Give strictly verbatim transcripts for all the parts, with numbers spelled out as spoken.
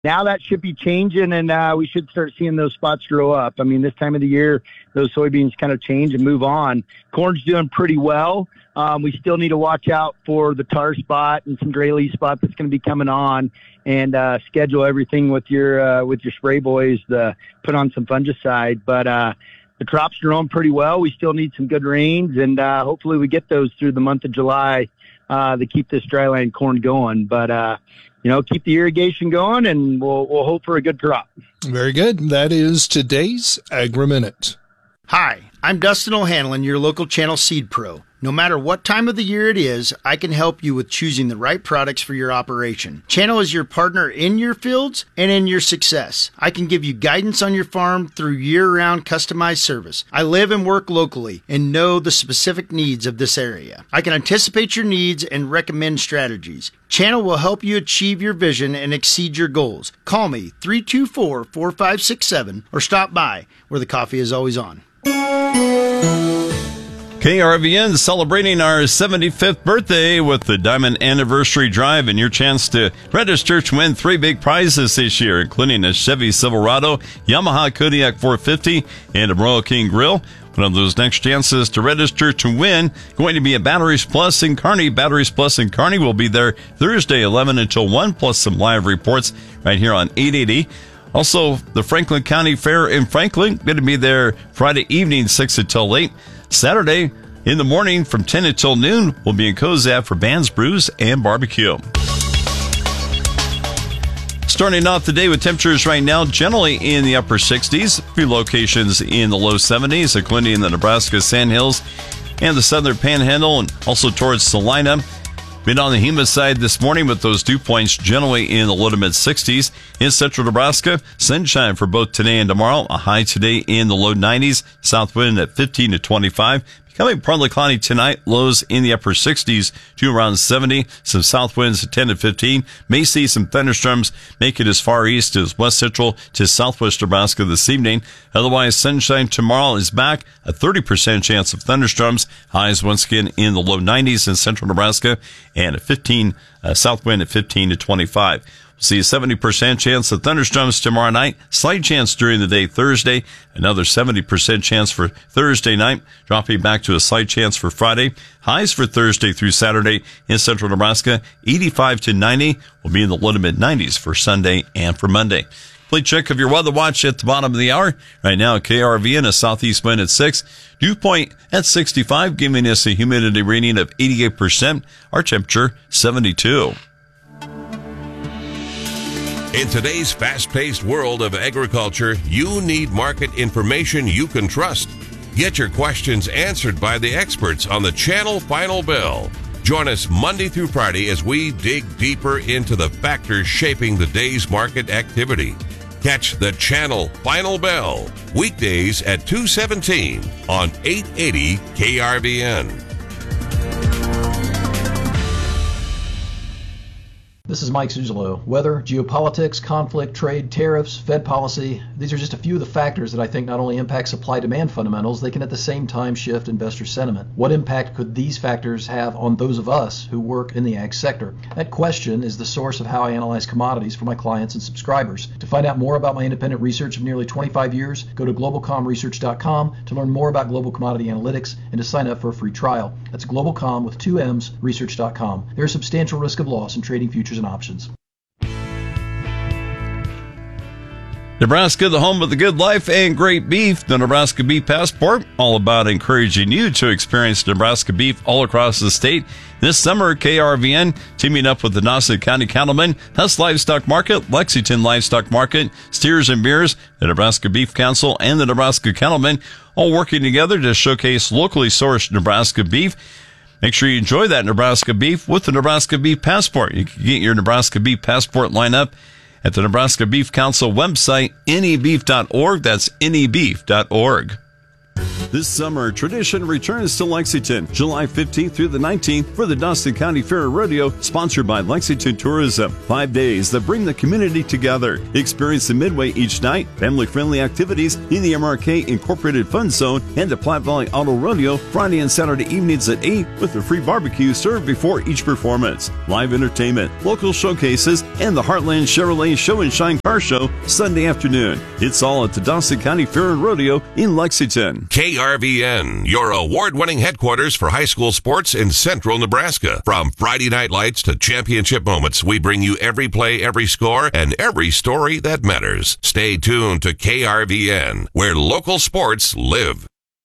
Now that should be changing, and uh, we should start seeing those spots grow up. I mean, this time of the year, those soybeans kind of change and move on. Corn's doing pretty well. Um, we still need to watch out for the tar spot and some gray leaf spot that's going to be coming on, and uh, schedule everything with your uh, with your spray boys to put on some fungicide. But uh, the crop's growing pretty well. We still need some good rains, and uh, hopefully we get those through the month of July uh, to keep this dryland corn going. But uh, you know, keep the irrigation going, and we'll we'll hope for a good crop. Very good. That is today's Agri-Minute. Hi, I'm Dustin O'Hanlon, your local channel seed pro. No matter what time of the year it is, I can help you with choosing the right products for your operation. Channel is your partner in your fields and in your success. I can give you guidance on your farm through year-round customized service. I live and work locally and know the specific needs of this area. I can anticipate your needs and recommend strategies. Channel will help you achieve your vision and exceed your goals. Call me three two four, four five six seven or stop by where the coffee is always on. K R V N celebrating our seventy-fifth birthday with the Diamond Anniversary Drive and your chance to register to win three big prizes this year, including a Chevy Silverado, Yamaha Kodiak four fifty, and a Royal King Grill. One of those next chances to register to win going to be at Batteries Plus in Kearney. Batteries Plus in Kearney will be there Thursday, eleven until one, plus some live reports right here on eight eighty. Also, the Franklin County Fair in Franklin, going to be there Friday evening, six until eight. Saturday in the morning from ten until noon, we'll be in Cozad for bands, brews, and barbecue. Starting off the day with temperatures right now generally in the upper sixties, a few locations in the low seventies, including the Nebraska Sandhills and the southern Panhandle, and also towards Salina. Been on the humid side this morning with those dew points generally in the low to mid sixties. In central Nebraska, sunshine for both today and tomorrow. A high today in the low nineties. South wind at fifteen to twenty-five. Becoming partly cloudy tonight. Lows in the upper sixties to around seventy. Some south winds at ten to fifteen. May see some thunderstorms make it as far east as west central to southwest Nebraska this evening. Otherwise, sunshine tomorrow is back. A thirty percent chance of thunderstorms. Highs once again in the low nineties in central Nebraska. And a fifteen, uh, south wind at fifteen to twenty-five. See a seventy percent chance of thunderstorms tomorrow night. Slight chance during the day Thursday. Another seventy percent chance for Thursday night. Dropping back to a slight chance for Friday. Highs for Thursday through Saturday in central Nebraska. eighty-five to ninety. Will be in the low to mid nineties for Sunday and for Monday. Complete check of your weather watch at the bottom of the hour. Right now, K R V N, a southeast wind at six. Dew point at sixty-five, giving us a humidity reading of eighty-eight percent. Our temperature, seventy-two. In today's fast-paced world of agriculture, you need market information you can trust. Get your questions answered by the experts on the Channel Final Bell. Join us Monday through Friday as we dig deeper into the factors shaping the day's market activity. Catch the Channel Final Bell weekdays at two seventeen on eight eighty K R V N. This is Mike Zuzolo. Weather, geopolitics, conflict, trade, tariffs, Fed policy. These are just a few of the factors that I think not only impact supply-demand fundamentals, they can at the same time shift investor sentiment. What impact could these factors have on those of us who work in the ag sector? That question is the source of how I analyze commodities for my clients and subscribers. To find out more about my independent research of nearly twenty-five years, go to global com research dot com to learn more about global commodity analytics and to sign up for a free trial. That's globalcom with two M's, research dot com. There is substantial risk of loss in trading futures and options. Nebraska, the home of the good life and great beef. The Nebraska Beef Passport, all about encouraging you to experience Nebraska beef all across the state. This summer, K R V N teaming up with the Nauset County Cattlemen, Huss Livestock Market, Lexington Livestock Market, Steers and Beers, the Nebraska Beef Council, and the Nebraska Cattlemen, all working together to showcase locally sourced Nebraska beef. Make sure you enjoy that Nebraska beef with the Nebraska Beef Passport. You can get your Nebraska Beef Passport lineup at the Nebraska Beef Council website, N E beef dot org. That's N E beef dot org. This summer, tradition returns to Lexington, July fifteenth through the nineteenth for the Dawson County Fair and Rodeo, sponsored by Lexington Tourism. Five days that bring the community together. Experience the Midway each night, family-friendly activities in the M R K Incorporated Fun Zone, and the Platte Valley Auto Rodeo Friday and Saturday evenings at eight with a free barbecue served before each performance. Live entertainment, local showcases, and the Heartland Chevrolet Show and Shine Car Show Sunday afternoon. It's all at the Dawson County Fair and Rodeo in Lexington. K R V N, your award-winning headquarters for high school sports in central Nebraska. From Friday night lights to championship moments, we bring you every play, every score, and every story that matters. Stay tuned to K R V N, where local sports live.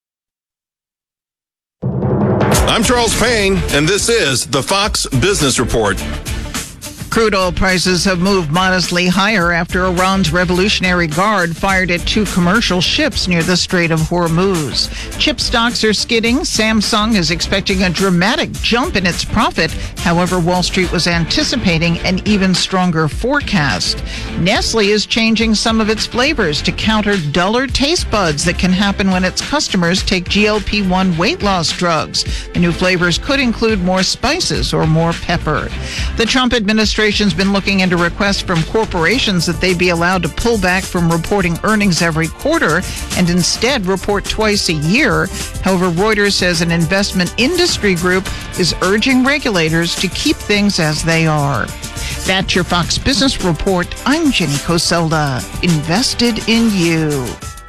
I'm Charles Payne, and this is the Fox Business Report. Crude oil prices have moved modestly higher after Iran's Revolutionary Guard fired at two commercial ships near the Strait of Hormuz. Chip stocks are skidding. Samsung is expecting a dramatic jump in its profit. However, Wall Street was anticipating an even stronger forecast. Nestle is changing some of its flavors to counter duller taste buds that can happen when its customers take G L P one weight loss drugs. The new flavors could include more spices or more pepper. The Trump administration has been looking into requests from corporations that they be allowed to pull back from reporting earnings every quarter and instead report twice a year. However, Reuters says an investment industry group is urging regulators to keep things as they are. That's your Fox Business Report. I'm Jenny Coselda. Invested in you.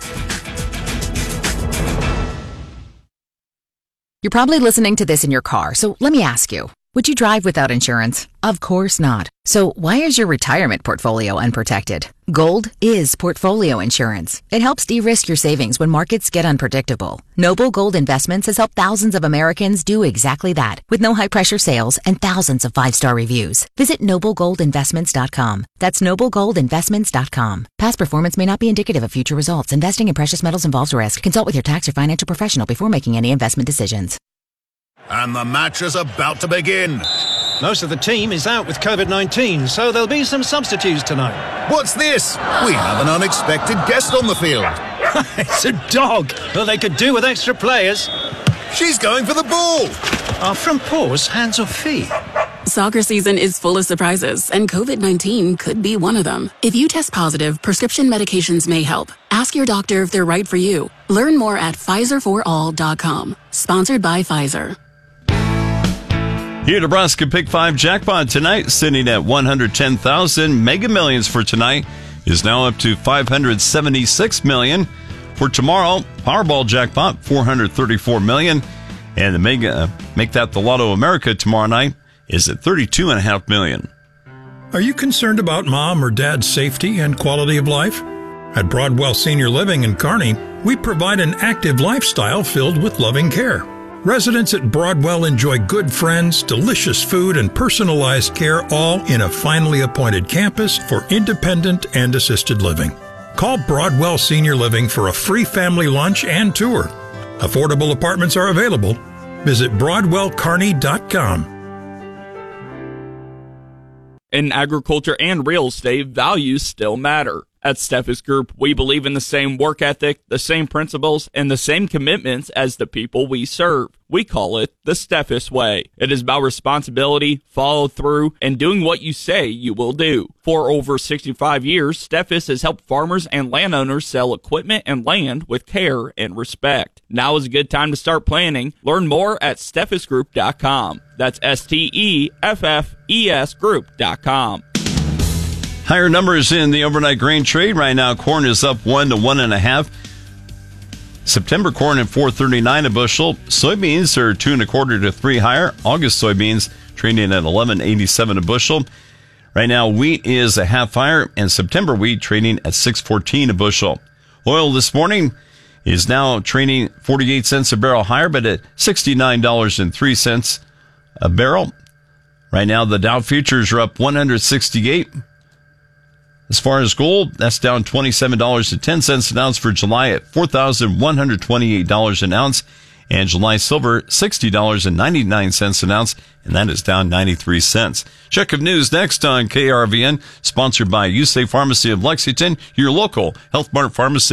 You're probably listening to this in your car, so let me ask you. Would you drive without insurance? Of course not. So why is your retirement portfolio unprotected? Gold is portfolio insurance. It helps de-risk your savings when markets get unpredictable. Noble Gold Investments has helped thousands of Americans do exactly that with no high-pressure sales and thousands of five-star reviews. Visit noble gold investments dot com. That's noble gold investments dot com. Past performance may not be indicative of future results. Investing in precious metals involves risk. Consult with your tax or financial professional before making any investment decisions. And the match is about to begin. Most of the team is out with COVID nineteen, so there'll be some substitutes tonight. What's this? We have an unexpected guest on the field. It's a dog. Well, they could do with extra players. She's going for the ball. Are front paws hands or feet? Soccer season is full of surprises, and COVID nineteen could be one of them. If you test positive, prescription medications may help. Ask your doctor if they're right for you. Learn more at Pfizer for all dot com. Sponsored by Pfizer. Here, Nebraska Pick five jackpot tonight, sitting at one hundred ten thousand. Mega Millions for tonight is now up to five hundred seventy-six million. For tomorrow, Powerball jackpot, four hundred thirty-four million. And the Mega, uh, make that the Lotto America tomorrow night, is at thirty-two point five million. Are you concerned about mom or dad's safety and quality of life? At Broadwell Senior Living in Kearney, we provide an active lifestyle filled with loving care. Residents at Broadwell enjoy good friends, delicious food, and personalized care, all in a finely appointed campus for independent and assisted living. Call Broadwell Senior Living for a free family lunch and tour. Affordable apartments are available. Visit broadwell kearney dot com. In agriculture and real estate, values still matter. At Steffes Group, we believe in the same work ethic, the same principles, and the same commitments as the people we serve. We call it the Steffes Way. It is about responsibility, follow through, and doing what you say you will do. For over sixty-five years, Steffes has helped farmers and landowners sell equipment and land with care and respect. Now is a good time to start planning. Learn more at steffes group dot com. That's S T E F F E S group dot com. Higher numbers in the overnight grain trade. Right now, corn is up one to one and a half. September corn at four thirty-nine a bushel. Soybeans are two and a quarter to three higher. August soybeans trading at eleven eighty-seven a bushel. Right now, wheat is a half higher, and September wheat trading at six fourteen a bushel. Oil this morning is now trading forty-eight cents a barrel higher, but at sixty-nine dollars and three cents a barrel. Right now, the Dow futures are up one hundred sixty-eight. As far as gold, that's down twenty-seven dollars and ten cents an ounce for July at four thousand one hundred twenty-eight dollars an ounce. And July silver, sixty dollars and ninety-nine cents an ounce, and that is down ninety-three cents. Check of news next on K R V N, sponsored by U S A Pharmacy of Lexington, your local Health Mart pharmacy.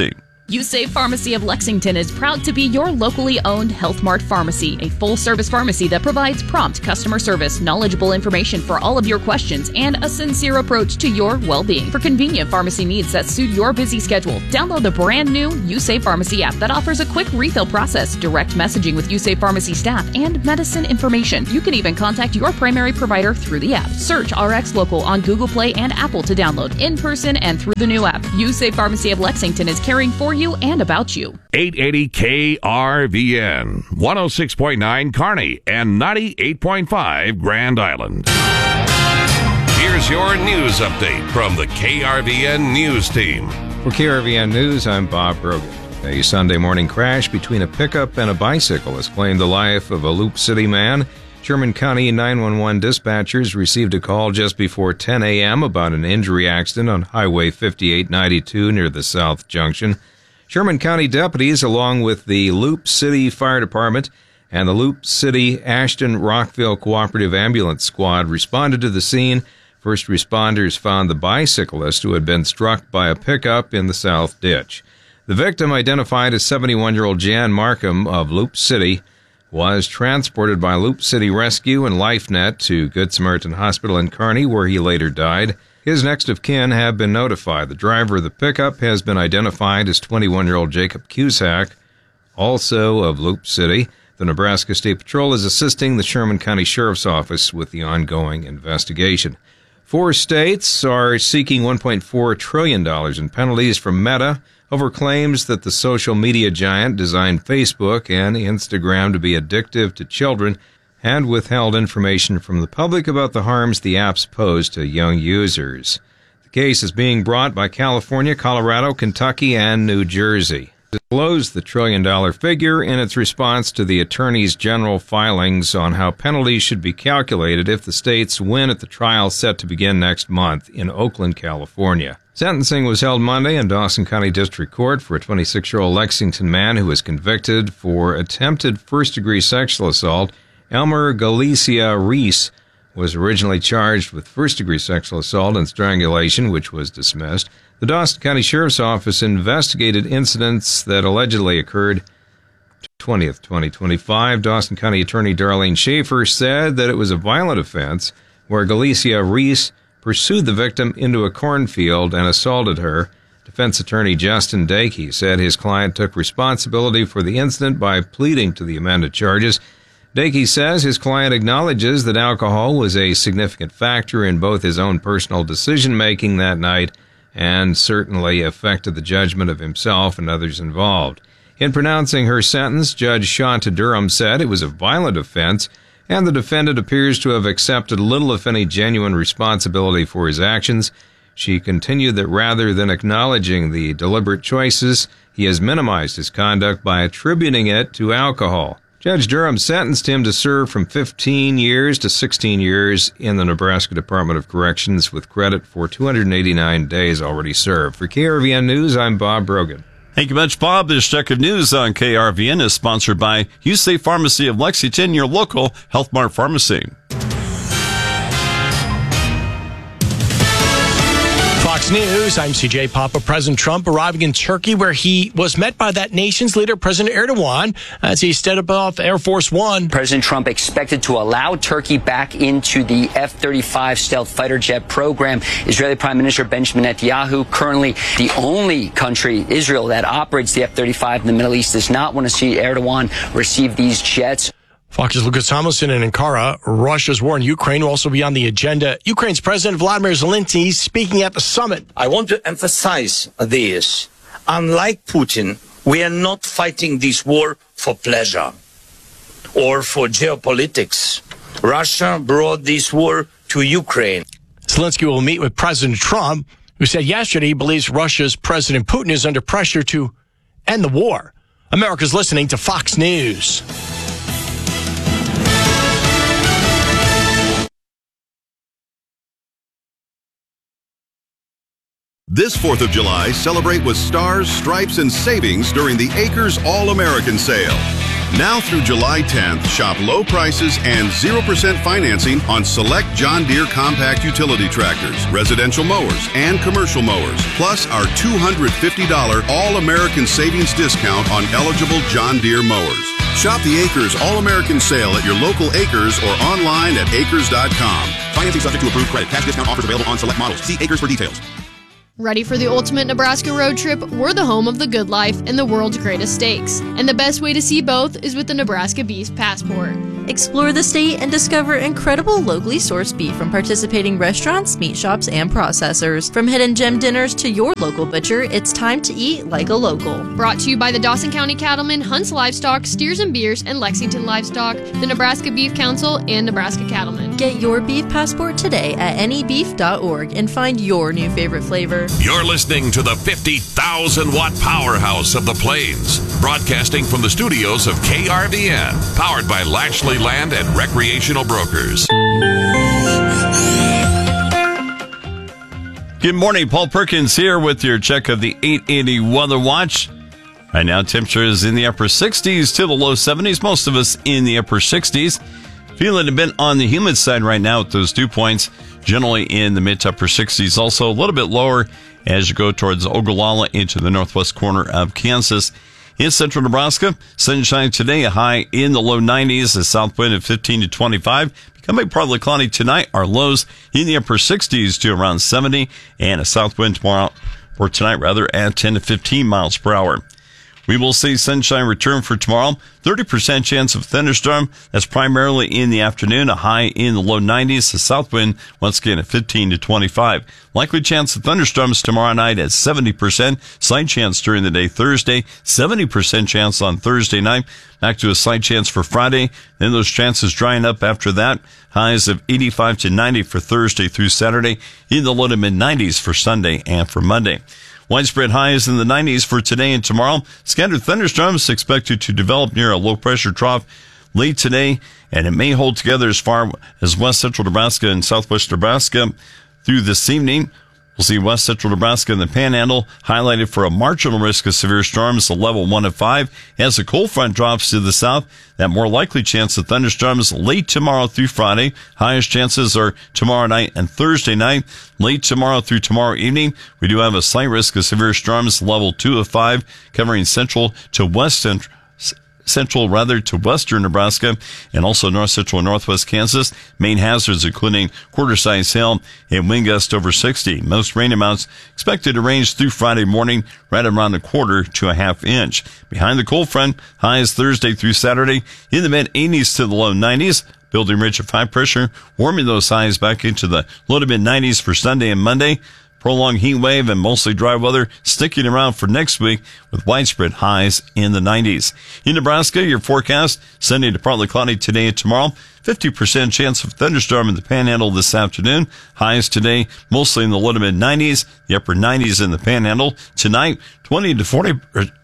USAVE Pharmacy of Lexington is proud to be your locally owned Health Mart pharmacy, a full-service pharmacy that provides prompt customer service, knowledgeable information for all of your questions, and a sincere approach to your well-being. For convenient pharmacy needs that suit your busy schedule, download the brand new USAVE Pharmacy app that offers a quick refill process, direct messaging with USAVE Pharmacy staff, and medicine information. You can even contact your primary provider through the app. Search R X Local on Google Play and Apple to download in person and through the new app. USAVE Pharmacy of Lexington is caring for you and about you. eight eighty K R V N, one oh six point nine Kearney, and ninety-eight point five Grand Island. Here's your news update from the K R V N News Team. For K R V N News, I'm Bob Brogan. A Sunday morning crash between a pickup and a bicycle has claimed the life of a Loop City man. Sherman County nine one one dispatchers received a call just before ten a.m. about an injury accident on Highway fifty-eight ninety-two near the South Junction. Sherman County deputies, along with the Loop City Fire Department and the Loop City Ashton Rockville Cooperative Ambulance Squad, responded to the scene. First responders found the bicyclist who had been struck by a pickup in the South Ditch. The victim, identified as seventy-one-year-old Jan Markham of Loop City, was transported by Loop City Rescue and LifeNet to Good Samaritan Hospital in Kearney, where he later died. His next of kin have been notified. The driver of the pickup has been identified as twenty-one-year-old Jacob Cusack, also of Loop City. The Nebraska State Patrol is assisting the Sherman County Sheriff's Office with the ongoing investigation. Four states are seeking one point four trillion dollars in penalties from Meta over claims that the social media giant designed Facebook and Instagram to be addictive to children and withheld information from the public about the harms the apps pose to young users. The case is being brought by California, Colorado, Kentucky, and New Jersey. It disclosed the trillion-dollar figure in its response to the Attorney's General filings on how penalties should be calculated if the states win at the trial set to begin next month in Oakland, California. Sentencing was held Monday in Dawson County District Court for a twenty-six-year-old Lexington man who was convicted for attempted first-degree sexual assault. Elmer Galicia Reese was originally charged with first-degree sexual assault and strangulation, which was dismissed. The Dawson County Sheriff's Office investigated incidents that allegedly occurred twentieth, twenty twenty-five. Dawson County Attorney Darlene Schaefer said that it was a violent offense where Galicia Reese pursued the victim into a cornfield and assaulted her. Defense attorney Justin Dakey said his client took responsibility for the incident by pleading to the amended charges. Dakey says his client acknowledges that alcohol was a significant factor in both his own personal decision-making that night and certainly affected the judgment of himself and others involved. In pronouncing her sentence, Judge Shanta Durham said it was a violent offense, and the defendant appears to have accepted little, if any, genuine responsibility for his actions. She continued that rather than acknowledging the deliberate choices, he has minimized his conduct by attributing it to alcohol. Judge Durham sentenced him to serve from fifteen years to sixteen years in the Nebraska Department of Corrections with credit for two hundred eighty-nine days already served. For K R V N News, I'm Bob Brogan. Thank you much, Bob. This check of news on K R V N is sponsored by USAVE Pharmacy of Lexington, your local Health Mart pharmacy. Fox News, I'm C J Papa. President Trump arriving in Turkey, where he was met by that nation's leader, President Erdogan, as he stepped off Air Force One. President Trump expected to allow Turkey back into the F thirty-five stealth fighter jet program. Israeli Prime Minister Benjamin Netanyahu, currently the only country, Israel, that operates the F thirty-five in the Middle East, does not want to see Erdogan receive these jets. Fox's Lucas Tomlinson in Ankara. Russia's war in Ukraine will also be on the agenda. Ukraine's President Vladimir Zelensky speaking at the summit. I want to emphasize this. Unlike Putin, we are not fighting this war for pleasure or for geopolitics. Russia brought this war to Ukraine. Zelensky will meet with President Trump, who said yesterday he believes Russia's President Putin is under pressure to end the war. America's listening to Fox News. This fourth of July, celebrate with stars, stripes, and savings during the Acres All-American Sale. Now through July tenth, shop low prices and zero percent financing on select John Deere compact utility tractors, residential mowers, and commercial mowers, plus our two hundred fifty dollars All-American Savings discount on eligible John Deere mowers. Shop the Acres All-American Sale at your local Acres or online at acres dot com. Financing subject to approved credit. Cash discount offers available on select models. See Acres for details. Ready for the ultimate Nebraska road trip? We're the home of the good life and the world's greatest steaks. And the best way to see both is with the Nebraska Beef Passport. Explore the state and discover incredible locally sourced beef from participating restaurants, meat shops, and processors. From hidden gem dinners to your local butcher, it's time to eat like a local. Brought to you by the Dawson County Cattlemen, Hunts Livestock, Steers and Beers, and Lexington Livestock, the Nebraska Beef Council, and Nebraska Cattlemen. Get your beef passport today at any beef dot org and find your new favorite flavor. You're listening to the fifty thousand watt powerhouse of the Plains, broadcasting from the studios of K R V N, powered by Lashley Land and Recreational Brokers. Good morning, Paul Perkins here with your check of the eight eighty Weather Watch. Right now, temperatures in the upper sixties to the low seventies. Most of us in the upper sixties. Feeling a bit on the humid side right now with those dew points. Generally in the mid to upper sixties. Also a little bit lower as you go towards Ogallala into the northwest corner of Kansas. In central Nebraska, sunshine today, a high in the low nineties, a south wind of fifteen to twenty-five. Becoming partly cloudy tonight, our lows in the upper sixties to around seventy, and a south wind tomorrow, or tonight rather, at ten to fifteen miles per hour. We will see sunshine return for tomorrow. thirty percent chance of thunderstorm. That's primarily in the afternoon. A high in the low nineties. The south wind, once again, at fifteen to twenty-five. Likely chance of thunderstorms tomorrow night at seventy percent. Slight chance during the day Thursday. seventy percent chance on Thursday night. Back to a slight chance for Friday. Then those chances drying up after that. Highs of eighty-five to ninety for Thursday through Saturday. In the low to mid nineties for Sunday and for Monday. Widespread highs in the nineties for today and tomorrow. Scattered thunderstorms expected to develop near a low-pressure trough late today, and it may hold together as far as west central Nebraska and southwest Nebraska through this evening. We'll see west central Nebraska and the Panhandle highlighted for a marginal risk of severe storms, a level one of five. As the cold front drops to the south, that more likely chance of thunderstorms late tomorrow through Friday. Highest chances are tomorrow night and Thursday night. Late tomorrow through tomorrow evening, we do have a slight risk of severe storms, level two of five, covering central to west central. Central, rather, to western Nebraska and also north central and northwest Kansas. Main hazards including quarter-size hail and wind gust over sixty. Most rain amounts expected to range through Friday morning, right around a quarter to a half inch. Behind the cold front, highs Thursday through Saturday in the mid-eighties to the low nineties. Building ridge of high pressure, warming those highs back into the low to mid-nineties for Sunday and Monday. Prolonged heat wave and mostly dry weather sticking around for next week with widespread highs in the nineties. In Nebraska, your forecast, sunny to partly cloudy today and tomorrow. fifty percent chance of thunderstorm in the Panhandle this afternoon. Highs today mostly in the low to mid nineties, the upper nineties in the Panhandle. Tonight, twenty to forty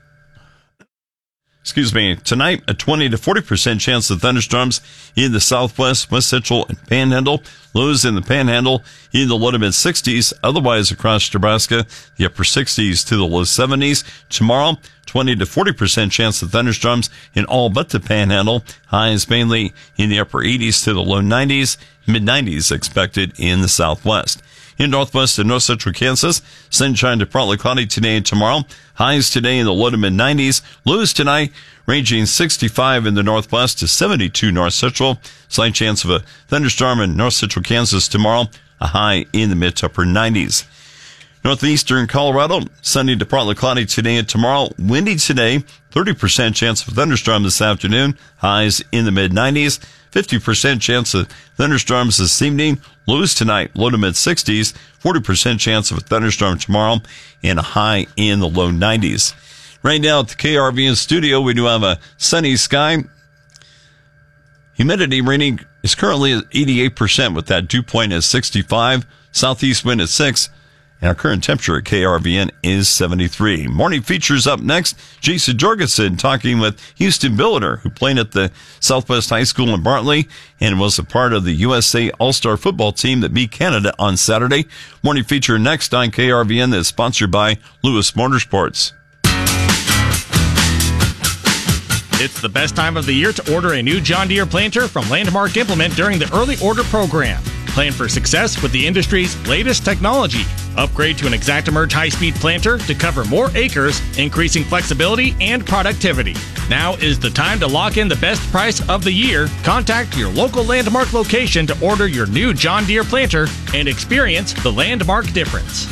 Excuse me, tonight, a twenty to forty percent chance of thunderstorms in the southwest, west central, and Panhandle. Lows in the Panhandle in the low to mid sixties. Otherwise, across Nebraska, the upper sixties to the low seventies. Tomorrow, twenty to forty percent chance of thunderstorms in all but the Panhandle. Highs mainly in the upper eighties to the low nineties. Mid nineties expected in the southwest. In northwest and north central Kansas, sunshine to partly cloudy today and tomorrow. Highs today in the low to mid nineties. Lows tonight ranging sixty-five in the northwest to seventy-two north central. Slight chance of a thunderstorm in north central Kansas tomorrow. A high in the mid to upper nineties. Northeastern Colorado, sunny to partly cloudy today and tomorrow. Windy today, thirty percent chance of thunderstorm this afternoon. Highs in the mid nineties. fifty percent chance of thunderstorms this evening. Lows tonight, low to mid sixties. forty percent chance of a thunderstorm tomorrow. And a high in the low nineties. Right now at the K R V N studio, we do have a sunny sky. Humidity rating is currently at eighty-eight percent with that dew point at sixty-five. Southeast wind at six. And our current temperature at K R V N is seventy-three. Morning features up next. Jason Jorgensen talking with Houston Billiter, who played at the Southwest High School in Bartley and was a part of the U S A All-Star football team that beat Canada on Saturday. Morning feature next on K R V N that's sponsored by Lewis Motorsports. It's the best time of the year to order a new John Deere planter from Landmark Implement during the early order program. Plan for success with the industry's latest technology. Upgrade to an ExactEmerge high-speed planter to cover more acres, increasing flexibility and productivity. Now is the time to lock in the best price of the year. Contact your local Landmark location to order your new John Deere planter and experience the Landmark difference.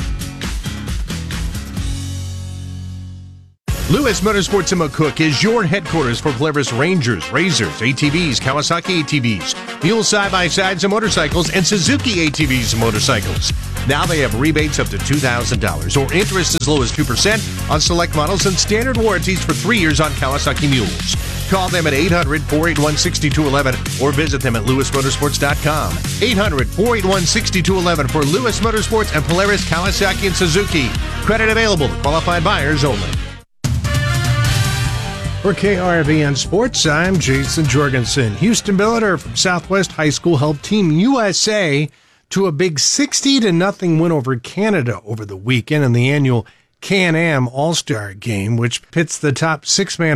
Lewis Motorsports in McCook is your headquarters for Polaris Rangers, Razors, A T Vs, Kawasaki A T Vs, Mule side-by-sides and motorcycles, and Suzuki A T Vs and motorcycles. Now they have rebates up to two thousand dollars or interest as low as two percent on select models and standard warranties for three years on Kawasaki Mules. Call them at eight hundred, four eight one, six two one one or visit them at lewis motorsports dot com. eight hundred, four eight one, six two one one for Lewis Motorsports and Polaris, Kawasaki, and Suzuki. Credit available to qualified buyers only. For K R V N Sports, I'm Jason Jorgensen. Houston Billiter from Southwest High School helped Team U S A to a big sixty to nothing win over Canada over the weekend in the annual Can-Am All-Star Game, which pits the top six-man